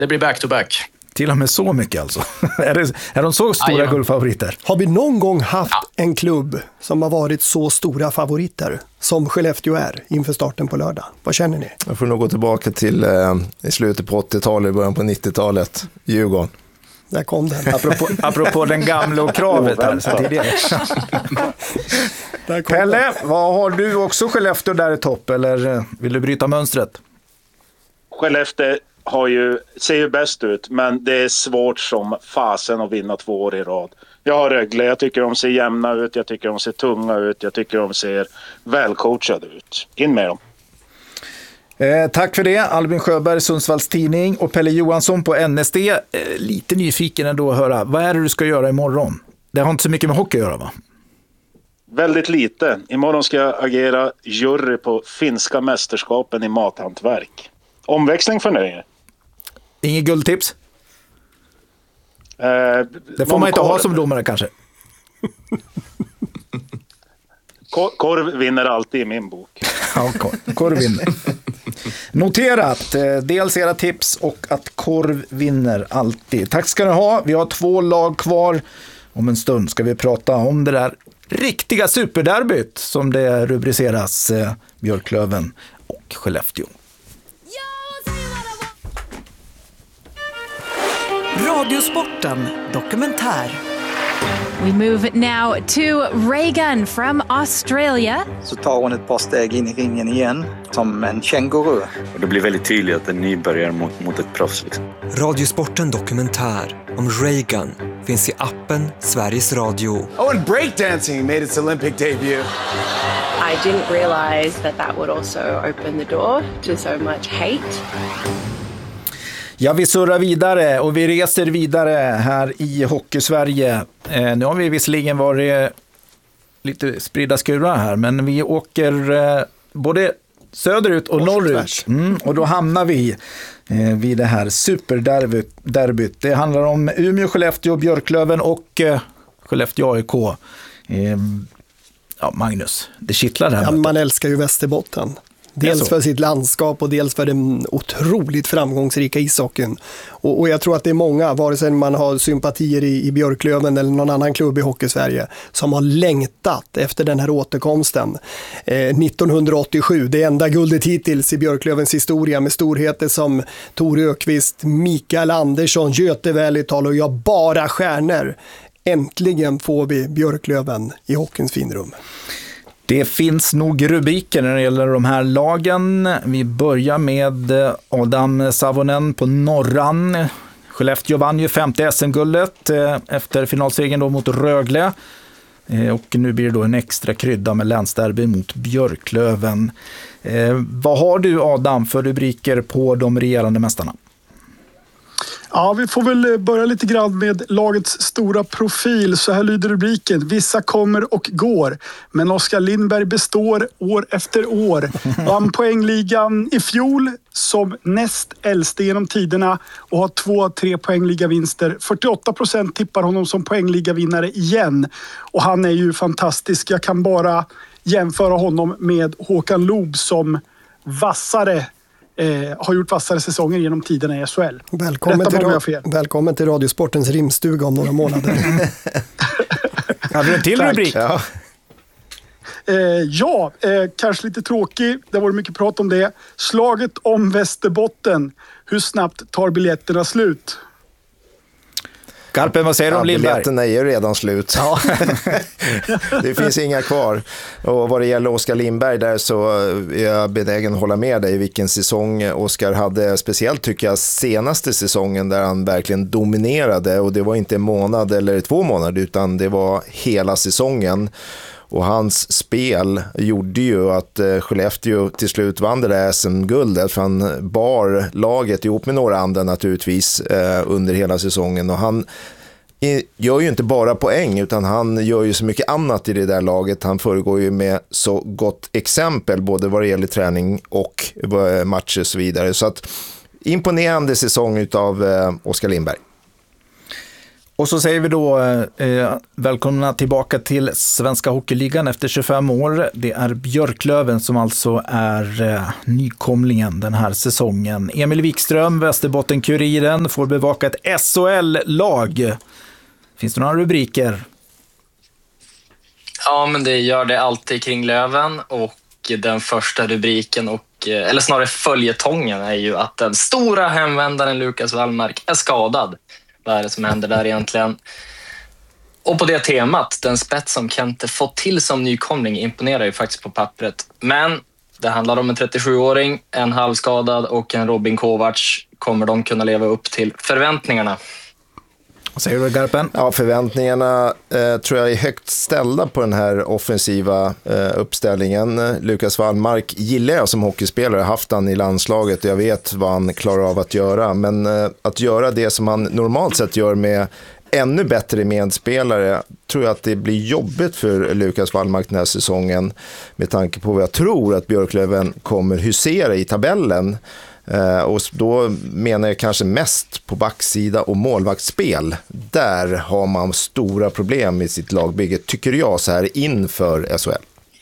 Det blir back-to-back. Till och med så mycket alltså. Är de så stora guldfavoriter? Har vi någon gång haft en klubb som har varit så stora favoriter som Skellefteå är inför starten på lördag? Vad känner ni? Jag får nog gå tillbaka till i slutet på 80-talet, början på 90-talet. Djurgården. Där kom den. Apropå den gamla och kravet här så tidigare. Pelle, vad har du också Skellefteå där i topp eller vill du bryta mönstret? Skellefteå ser ju bäst ut, men det är svårt som fasen att vinna 2 år i rad. Jag har Rögle, jag tycker de ser jämna ut, jag tycker de ser tunga ut, jag tycker de ser välcoachade ut. In med dem. Tack för det, Albin Sjöberg, Sundsvalls Tidning och Pelle Johansson på NSD. Lite nyfiken ändå att höra, vad är det du ska göra imorgon? Det har inte så mycket med hockey att göra, va? Väldigt lite. Imorgon ska jag agera jury på finska mästerskapen i mathantverk. Omväxling för nöje. Inget guldtips? Det får man inte ha som domare kanske. Korv vinner alltid i min bok. Ja, korv vinner. Noterat, dels era tips och att korv vinner alltid. Tack ska ni ha, vi har 2 lag kvar. Om en stund ska vi prata om det där riktiga superderbyt som det rubriceras, Björklöven och Skellefteå. Radiosporten dokumentär. We move now to Reagan from Australia. Så tar hon ett par steg in i ringen igen, som en känguru. Och det blir väldigt tydligt att en nybörjare mot ett proffs. Liksom. Radiosporten dokumentär om Reagan finns i appen Sveriges Radio. Oh, and breakdancing made its Olympic debut. I didn't realize that would also open the door to so much hate. Ja, vi surrar vidare och vi reser vidare här i Hockeysverige. Nu har vi visserligen varit lite spridda skurar här, men vi åker både söderut och norrut. Och då hamnar vi vid det här superderbyt. Det handlar om Umeå, Skellefteå, Björklöven och Skellefteå AIK. Ja, Magnus, det kittlar här. Ja, man älskar ju Västerbotten. Dels för sitt landskap och dels för den otroligt framgångsrika ishockeyn. Och jag tror att det är många, vare sig man har sympatier i Björklöven eller någon annan klubb i Hockeysverige, som har längtat efter den här återkomsten. 1987, det enda guldet hittills i Björklövens historia med storheter som Tor Ökvist, Mikael Andersson, Göte Välital och bara stjärnor. Äntligen får vi Björklöven i hockeyns finrum. Det finns nog rubriker när det gäller de här lagen. Vi börjar med Adam Savonen på Norran. Skellefteå vann ju 5:e SM-guldet efter finalsegern då mot Rögle. Och nu blir det då en extra krydda med länsderby mot Björklöven. Vad har du, Adam, för rubriker på de regerande mästarna? Ja, vi får väl börja lite grann med lagets stora profil. Så här lyder rubriken: vissa kommer och går, men Oskar Lindberg består år efter år. Vann poängligan i fjol som näst äldste genom tiderna och har 2-3 poängligavinster. 48% tippar honom som poängligavinnare igen. Och han är ju fantastisk. Jag kan bara jämföra honom med Håkan Loob som har gjort vassare säsonger genom tiderna i SHL. Välkommen till Radiosportens rimstuga om några månader. Har du en till rubrik? Kanske lite tråkig. Det var mycket prat om det. Slaget om Västerbotten. Hur snabbt tar biljetterna slut? Karpen, vad säger du om Lindberg? Biljetterna är ju redan slut. Ja. Det finns inga kvar. Och vad det gäller Oskar Lindberg där, så är jag benägen att hålla med dig vilken säsong Oskar hade. Speciellt tycker jag senaste säsongen där han verkligen dominerade. Och det var inte en månad eller 2 månader, utan det var hela säsongen. Och hans spel gjorde ju att Skellefteå till slut vann det där SM-guldet, för han bar laget ihop med några andra naturligtvis under hela säsongen. Och han gör ju inte bara poäng, utan han gör ju så mycket annat i det där laget. Han föregår ju med så gott exempel både vad det gäller träning och matcher och så vidare. Så att imponerande säsong utav Oskar Lindberg. Och så säger vi då välkomna tillbaka till Svenska Hockeyligan efter 25 år. Det är Björklöven som alltså är nykomlingen den här säsongen. Emil Wikström, Västerbotten-Kuriren, får bevaka ett SHL-lag. Finns det några rubriker? Ja, men det gör det alltid kring Löven, och den första rubriken, eller snarare följetongen, är ju att den stora hemvändaren Lukas Wallmark är skadad. Vad är det som händer där egentligen? Och på det temat, den spets som Kente fått till som nykomling imponerar ju faktiskt på pappret. Men det handlar om en 37-åring, en halvskadad och en Robin Kovacs. Kommer de kunna leva upp till förväntningarna? Vad säger du, Garpen? Ja, förväntningarna tror jag är högt ställda på den här offensiva uppställningen. Lukas Wallmark gillar jag som hockeyspelare, haft han i landslaget och jag vet vad han klarar av att göra. Men att göra det som han normalt sett gör med ännu bättre medspelare tror jag att det blir jobbigt för Lukas Wallmark den här säsongen, med tanke på vad jag tror att Björklöven kommer husera i tabellen. Och då menar jag kanske mest på backsida och målvaktsspel. Där har man stora problem med sitt lagbygge, tycker jag, så här inför SHL.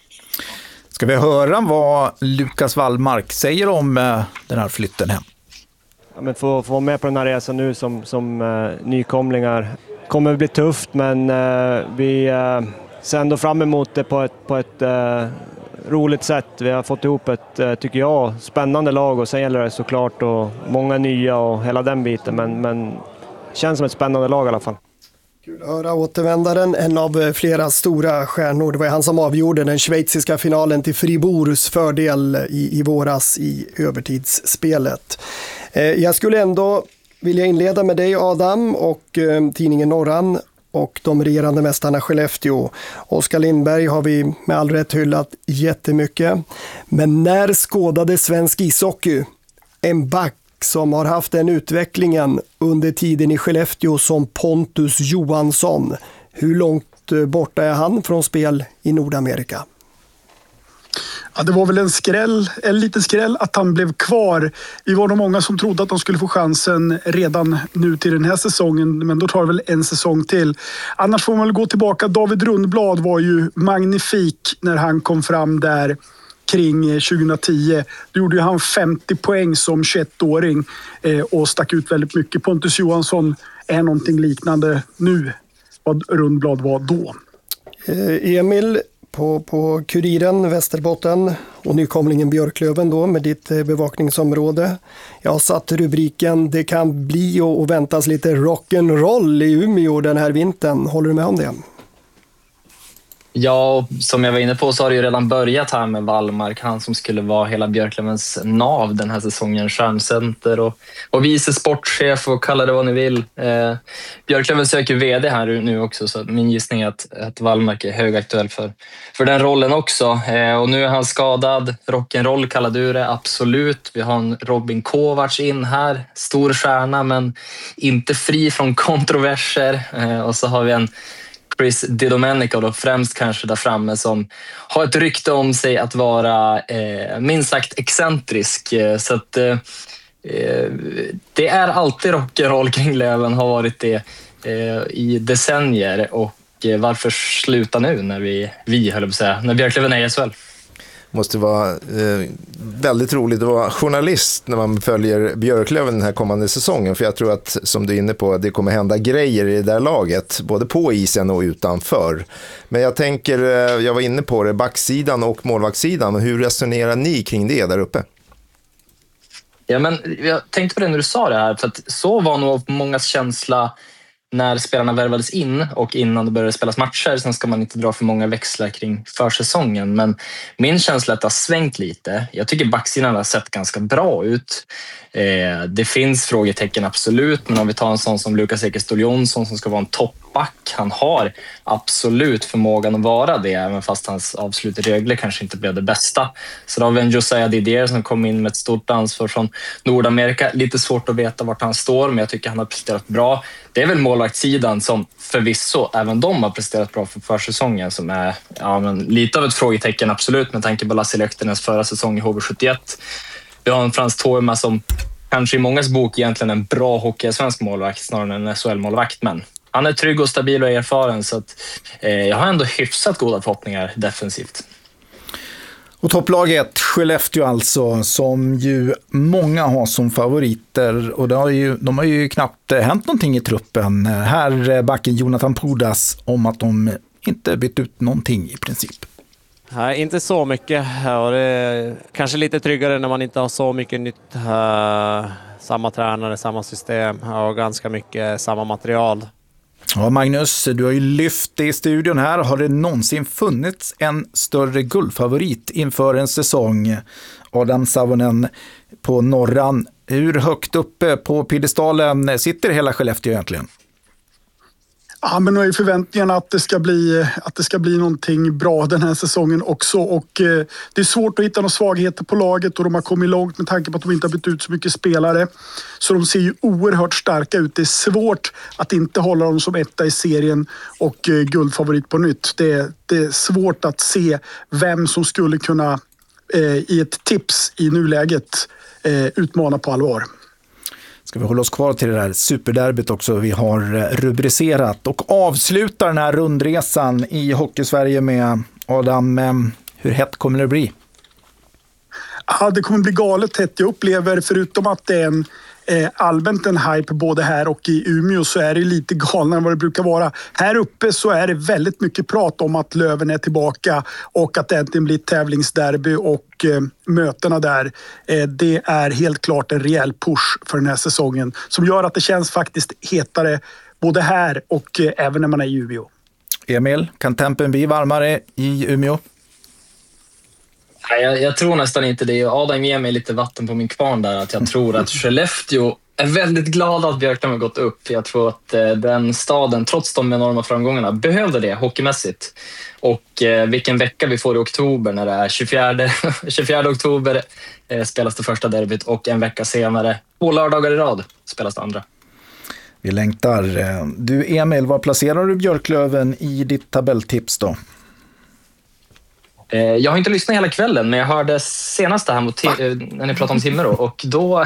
Ska vi höra vad Lukas Wallmark säger om den här flytten hem? Ja, men få vara med på den här resan nu som nykomlingar kommer att bli tufft, men vi ser ändå fram emot det på ett roligt sätt. Vi har fått ihop ett, tycker jag, spännande lag, och sen gäller det såklart och många nya och hela den biten, men känns som ett spännande lag i alla fall. Kul att höra återvändaren, en av flera stora stjärnor. Det var han som avgjorde den schweiziska finalen till Fribourgs fördel i våras i övertidsspelet. Jag skulle ändå vilja inleda med dig, Adam, och tidningen Norran och de regerande mästarna Skellefteå. Oskar Lindberg har vi med all rätt hyllat jättemycket. Men när skådade svensk ishockey en back som har haft den utvecklingen under tiden i Skellefteå som Pontus Johansson? Hur långt borta är han från spel i Nordamerika? Ja, det var väl en liten skräll att han blev kvar. Vi var nog många som trodde att de skulle få chansen redan nu till den här säsongen, men då tar det väl en säsong till. Annars får man väl gå tillbaka. David Rundblad var ju magnifik när han kom fram där kring 2010. Då gjorde ju han 50 poäng som 21-åring och stack ut väldigt mycket. Pontus Johansson är någonting liknande nu vad Rundblad var då. Emil, på Kuriren, Västerbotten och nykomlingen Björklöven då med ditt bevakningsområde. Jag har satt rubriken "Det kan bli och väntas lite rock'n'roll i Umeå den här vintern". Håller du med om det? Ja, som jag var inne på så har det ju redan börjat här med Wallmark. Han som skulle vara hela Björklövens nav den här säsongen. Stjärncenter och vice sportchef och kalla det vad ni vill. Björklöven söker vd här nu också, så min gissning är att Wallmark är högaktuell för den rollen också. Och nu är han skadad. Rock'n'roll kallar du det, absolut. Vi har en Robin Kovacs in här. Stor stjärna men inte fri från kontroverser. Och så har vi en Chris DiDomenico då, främst kanske där framme, som har ett rykte om sig att vara minst sagt excentrisk. Så att det är alltid rock'n'roll kring Löven, har varit det i decennier. Och varför sluta nu när vi höll på att säga, när Björklöven är i SHL? Måste vara väldigt roligt att vara journalist när man följer Björklöven den här kommande säsongen, för jag tror att, som du är inne på, det kommer hända grejer i det där laget, både på isen och utanför. Men jag tänker, jag var inne på det, backsidan och målvaktssidan, hur resonerar ni kring det där uppe? Ja, men jag tänkte på det när du sa det här, för att så var nog mångas känsla när spelarna värvades in och innan det började spelas matcher. Sen ska man inte dra för många växlar kring försäsongen, men min känsla är att det har svängt lite. Jag tycker backsidan har sett ganska bra ut. Det finns frågetecken absolut, men om vi tar en sån som Lukas Ekeståhl Jonsson som ska vara en toppback, han har absolut förmågan att vara det, även fast hans avslut i Rögle kanske inte blev det bästa. Så då har vi en Josiah Didier som kom in med ett stort ansvar från Nordamerika. Lite svårt att veta vart han står, men jag tycker han har presterat bra. Det är väl målvaktssidan som förvisso även de har presterat bra för försäsongen, som är lite av ett frågetecken absolut med tanke på Lasse Löktenens förra säsong i HV71. Vi har en Frans Toima som kanske i mångas bok egentligen en bra hockey-svensk målvakt snarare än en SHL-målvakt, men Han är trygg och stabil och erfaren, så att, jag har ändå hyfsat goda förhoppningar defensivt. Och topplaget, Skellefteå alltså, som ju många har som favoriter, och de har ju knappt hänt någonting i truppen. Här backen Jonathan Pudas om att de inte bytt ut någonting i princip. Nej, inte så mycket, och det är kanske lite tryggare när man inte har så mycket nytt. Samma tränare, samma system och ganska mycket samma material. Ja, Magnus, du har ju lyft det i studion här. Har det någonsin funnits en större guldfavorit inför en säsong? Adam Savonen på Norran. Hur högt uppe på piedestalen sitter hela Skellefteå egentligen? Ja, men nu är ju förväntningarna att det ska bli någonting bra den här säsongen också, och det är svårt att hitta några svagheter på laget, och de har kommit långt med tanke på att de inte har bytt ut så mycket spelare, så de ser ju oerhört starka ut. Det är svårt att inte hålla dem som etta i serien och guldfavorit på nytt. Det är svårt att se vem som skulle kunna i ett tips i nuläget utmana på allvar. Ska vi hålla oss kvar till det där superderbyt också vi har rubricerat, och avsluta den här rundresan i Hockeysverige med Adam. Hur hett kommer det bli? Ja, det kommer bli galet hett. Jag upplever, förutom att det är en allmänt en hype både här och i Umeå, så är det lite galnare än vad det brukar vara. Här uppe så är det väldigt mycket prat om att Löven är tillbaka och att det äntligen blir tävlingsderby, och mötena där. Det är helt klart en rejäl push för den här säsongen som gör att det känns faktiskt hetare både här och även när man är i Umeå. Emil, kan tempen bli varmare i Umeå? Jag tror nästan inte det. Adam ger mig lite vatten på min kvarn där, att jag tror att Skellefteå är väldigt glad att Björklöven har gått upp. Jag tror att den staden, trots de enorma framgångarna, behövde det hockeymässigt. Och vilken vecka vi får i oktober, när det är 24 oktober spelas det första derbyt, och en vecka senare, 2 lördagar i rad, spelas det andra. Vi längtar. Du Emil, var placerar du Björklöven i ditt tabelltips då? Jag har inte lyssnat hela kvällen, men jag hörde senast här när ni pratade om Timrå, och då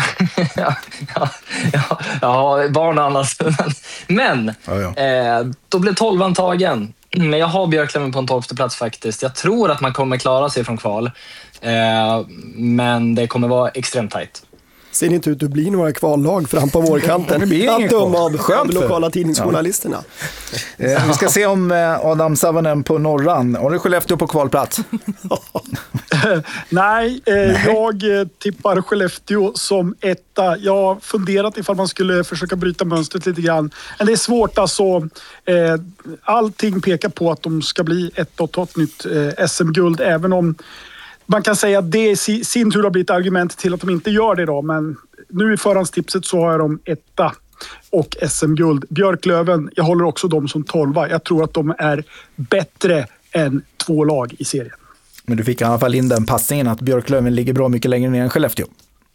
barn och annars. Men då blev 12:an tagen. Men jag har Björklöven på en 12:e plats faktiskt. Jag tror att man kommer klara sig från kval, men det kommer vara extremt tajt. Ser det inte ut att bli några kvallag fram på vårkanten? Att döma av de lokala tidningsjournalisterna. Ja. Vi ska se om Adam Savonen på Norran. Har du Skellefteå på kvalplats? Nej, jag tippar Skellefteå som etta. Jag har funderat ifall man skulle försöka bryta mönstret lite grann. Men det är svårt alltså. Allting pekar på att de ska bli ett och ta ett nytt SM-guld, även om man kan säga att det i sin tur har blivit argument till att de inte gör det då. Men nu i förhandstipset så har jag dem etta och SM-guld. Björklöven, jag håller också dem som 12. Jag tror att de är bättre än 2 lag i serien. Men du fick i alla fall in den passningen att Björklöven ligger bra mycket längre ner än Skellefteå.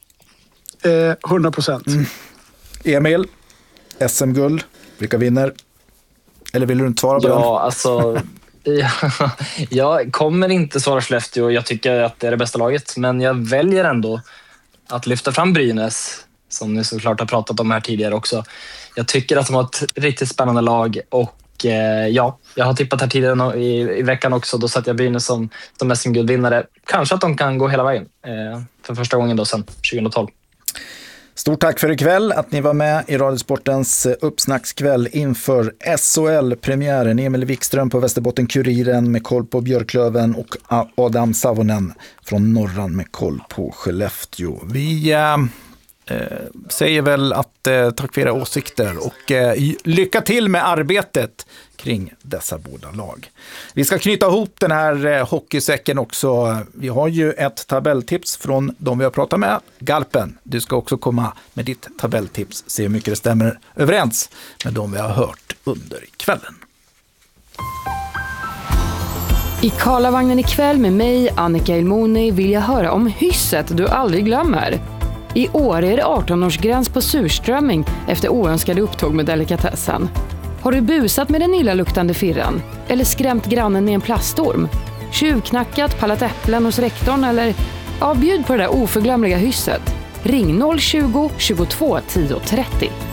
100%. Emil, SM-guld, vilka vinner? Eller vill du inte svara på den? Ja, alltså... Jag kommer inte svara Skellefteå. Jag tycker att det är det bästa laget, men jag väljer ändå att lyfta fram Brynäs, som ni såklart har pratat om här tidigare också. Jag tycker att de har ett riktigt spännande lag, och jag har tippat här tidigare i veckan också. Då satt jag Brynäs som SM-guldvinnare. Kanske att de kan gå hela vägen för första gången då sedan 2012. Stort tack för ikväll att ni var med i Radiosportens uppsnackskväll inför SHL-premiären. Emil Wikström på Västerbotten-Kuriren med koll på Björklöven, och Adam Savonen från Norran med koll på Skellefteå. Vi säger väl att tack för era åsikter, och lycka till med arbetet kring dessa båda lag. Vi ska knyta ihop den här hockeysäcken också. Vi har ju ett tabelltips från de vi har pratat med. Galpen, du ska också komma med ditt tabelltips. Se hur mycket det stämmer överens med de vi har hört under kvällen. I Karlavagnen ikväll med mig, Annika Ilmoni, vill jag höra om hysset du aldrig glömmer. I år är det 18-årsgräns på surströmming efter oönskade upptåg med delikatessen. Har du busat med den illaluktande firran? Eller skrämt grannen med en plastorm? Tjuvknackat, pallat äpplen hos rektorn, eller bjud på det där oförglömliga hysset. Ring 020 22 10 30.